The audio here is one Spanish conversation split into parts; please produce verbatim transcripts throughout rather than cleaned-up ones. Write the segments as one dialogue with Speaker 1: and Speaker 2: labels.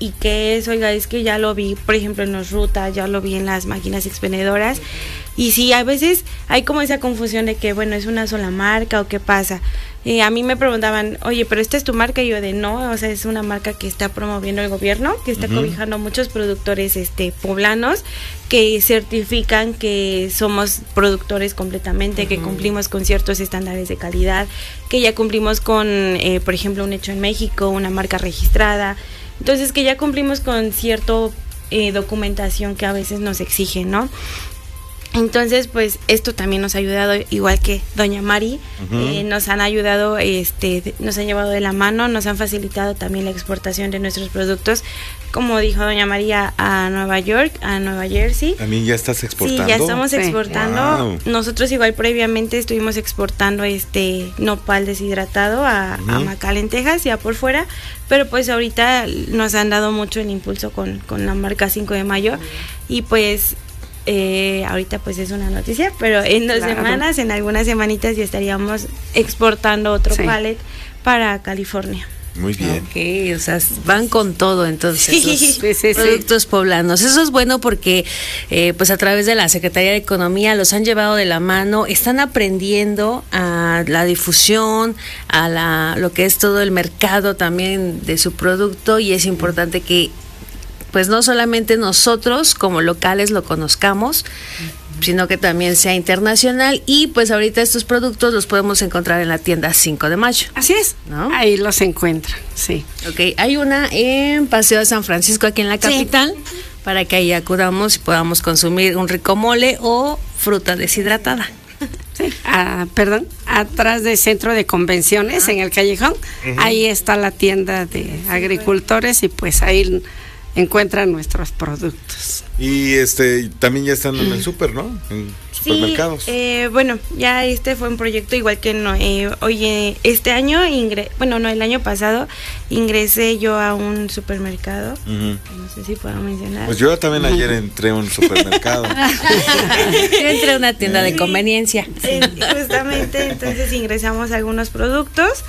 Speaker 1: y qué es, oiga, es que ya lo vi, por ejemplo, en los rutas, ya lo vi en las máquinas expendedoras. Y sí, a veces hay como esa confusión de que, bueno, es una sola marca o qué pasa. Eh, a mí me preguntaban, oye, pero esta es tu marca, y yo de no, o sea, es una marca que está promoviendo el gobierno, que está uh-huh. cobijando a muchos productores este poblanos, que certifican que somos productores completamente, uh-huh. que cumplimos con ciertos estándares de calidad, que ya cumplimos con, eh, por ejemplo, un hecho en México, una marca registrada. Entonces, que ya cumplimos con cierto eh, documentación que a veces nos exigen, ¿no? Entonces, pues, esto también nos ha ayudado, igual que doña Mari, uh-huh. eh, nos han ayudado, este, nos han llevado de la mano, nos han facilitado también la exportación de nuestros productos, como dijo doña María, a Nueva York, a Nueva Jersey.
Speaker 2: ¿También ya estás exportando?
Speaker 1: Sí, ya estamos sí. exportando. Wow. Nosotros igual previamente estuvimos exportando este nopal deshidratado a, uh-huh. a McAllen, Texas, ya por fuera, pero pues ahorita nos han dado mucho el impulso con, con la marca cinco de mayo, uh-huh. y pues... Eh, ahorita pues es una noticia, pero en dos claro. semanas, en algunas semanitas ya estaríamos exportando otro sí. pallet para California.
Speaker 2: Muy bien.
Speaker 3: Ok, o sea, van con todo entonces,
Speaker 1: sí.
Speaker 3: los
Speaker 1: sí, sí,
Speaker 3: productos
Speaker 1: sí.
Speaker 3: poblanos. Eso es bueno porque eh, pues a través de la Secretaría de Economía los han llevado de la mano, están aprendiendo a la difusión, a la lo que es todo el mercado también de su producto, y es importante que pues no solamente nosotros como locales lo conozcamos, sino que también sea internacional, y pues ahorita estos productos los podemos encontrar en la tienda cinco de mayo.
Speaker 4: Así es, ¿no? Ahí los encuentran, sí.
Speaker 3: Ok, hay una en Paseo de San Francisco, aquí en la capital, sí. para que ahí acudamos y podamos consumir un rico mole o fruta deshidratada.
Speaker 4: Sí, ah, perdón, atrás del centro de convenciones, ah. en el callejón, uh-huh. ahí está la tienda de agricultores, y pues ahí encuentran nuestros productos.
Speaker 2: Y este también ya están en el súper, ¿no? En supermercados.
Speaker 1: Sí, eh, bueno, ya este fue un proyecto igual que no, eh, oye, este año, ingre, bueno, no, el año pasado ingresé yo a un supermercado, uh-huh. no sé si puedo mencionar.
Speaker 2: Pues yo también ayer entré a un supermercado.
Speaker 3: Yo entré a una tienda de conveniencia.
Speaker 1: Sí, justamente, entonces ingresamos algunos productos,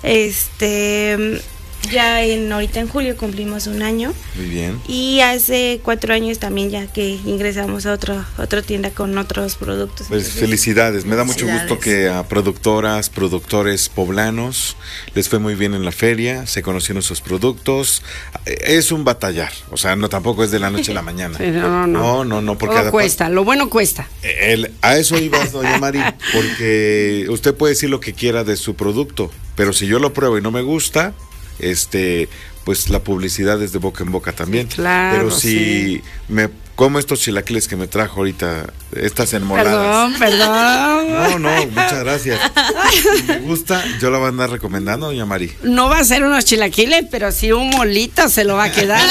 Speaker 1: este... Ya en ahorita en julio cumplimos un año.
Speaker 2: Muy bien.
Speaker 1: Y hace cuatro años también ya que ingresamos a otro, otra tienda con otros productos.
Speaker 2: Pues entonces, felicidades, me da mucho gusto que a productoras, productores poblanos les fue muy bien en la feria, se conocieron sus productos. Es un batallar, o sea, no tampoco es de la noche a la mañana.
Speaker 4: Sí, no, no, no.
Speaker 2: No, no, no, porque
Speaker 4: todo cuesta, lo bueno cuesta.
Speaker 2: El, a eso ibas, doña Mari, porque usted puede decir lo que quiera de su producto, pero si yo lo pruebo y no me gusta, este pues la publicidad es de boca en boca también.
Speaker 4: Claro,
Speaker 2: pero si
Speaker 4: sí.
Speaker 2: me como estos chilaquiles que me trajo ahorita, estas enmoladas.
Speaker 4: Perdón, perdón.
Speaker 2: No, no, muchas gracias. Si me gusta, yo la voy a andar recomendando, doña Mari.
Speaker 4: No va a ser unos chilaquiles, pero sí un molito se lo va a quedar.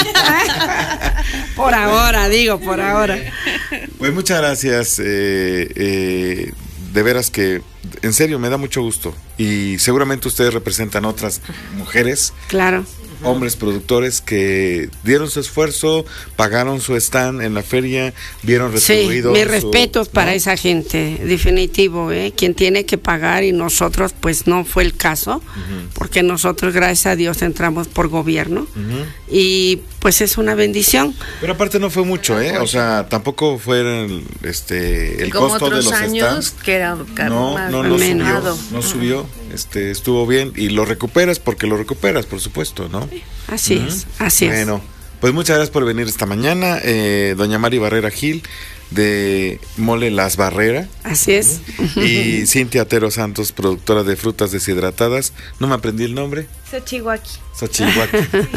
Speaker 4: Por ahora, digo, por ahora.
Speaker 2: Pues muchas gracias. Eh, eh, de veras que, en serio, me da mucho gusto. Y seguramente ustedes representan otras mujeres.
Speaker 4: Claro.
Speaker 2: Hombres productores que dieron su esfuerzo, pagaron su stand en la feria, vieron retribuido.
Speaker 4: Sí, mis
Speaker 2: su,
Speaker 4: respetos
Speaker 2: ¿no?
Speaker 4: para esa gente, definitivo, ¿eh? Quien tiene que pagar y nosotros, pues no fue el caso, uh-huh. porque nosotros, gracias a Dios, entramos por gobierno uh-huh. y pues es una bendición.
Speaker 2: Pero aparte no fue mucho, ¿eh? O sea, tampoco fue el, este, el
Speaker 3: como
Speaker 2: costo de los
Speaker 3: años,
Speaker 2: stands.
Speaker 3: Que era
Speaker 2: no,
Speaker 3: más
Speaker 2: no, no
Speaker 3: subió,
Speaker 2: subió, no subió, este, estuvo bien y lo recuperas porque lo recuperas, por supuesto, ¿no?
Speaker 4: Así uh-huh. es, así
Speaker 2: bueno,
Speaker 4: es.
Speaker 2: Bueno, pues muchas gracias por venir esta mañana, eh, doña Mari Barrera Gil, de Mole Las Barrera.
Speaker 4: Así es.
Speaker 2: Uh-huh. Y Cintia Atero Santos, productora de frutas deshidratadas. No me aprendí el nombre.
Speaker 1: Xochihuaki.
Speaker 2: Xochihuaki.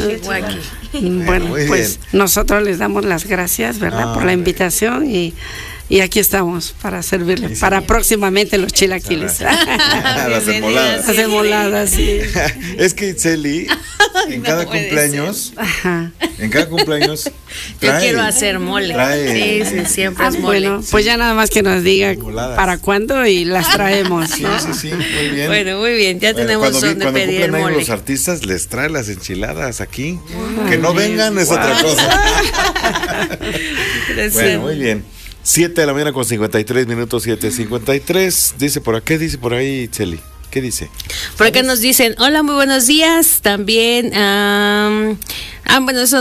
Speaker 4: Bueno, bueno pues bien. Nosotros les damos las gracias, ¿verdad? Ah, por la invitación y... Y aquí estamos para servirle, sí, sí. para próximamente los chilaquiles.
Speaker 2: Las enmoladas.
Speaker 4: Las enmoladas, sí.
Speaker 2: Es que Celi, en no cada cumpleaños, Ajá. en cada cumpleaños trae,
Speaker 3: yo quiero hacer mole.
Speaker 2: Trae,
Speaker 3: sí, sí, siempre
Speaker 4: ah,
Speaker 3: es mole.
Speaker 4: Bueno, pues ya nada más que nos diga enmoladas. Para cuándo y las traemos.
Speaker 2: Sí,
Speaker 4: ¿no?
Speaker 2: sí, sí, muy bien.
Speaker 3: Bueno, muy bien, ya bueno, tenemos
Speaker 2: cuando,
Speaker 3: donde pedir el mole.
Speaker 2: Los artistas les traen las enchiladas aquí. Wow. Que no vengan es wow. otra cosa. Bueno, muy bien. siete de la mañana con cincuenta y tres minutos, siete cincuenta y tres. Dice por aquí, ¿qué dice por ahí, Celi? ¿Qué dice?
Speaker 3: Por acá nos dicen, hola, muy buenos días. También, um, ah, bueno, eso